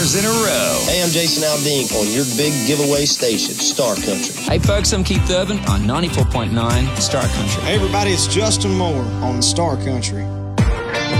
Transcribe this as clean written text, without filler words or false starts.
years in a row. Hey, I'm Jason Aldean on your big giveaway station, Star Country. Hey, folks, I'm Keith Urban on 94.9 Star Country. Hey, everybody, it's Justin Moore on Star Country.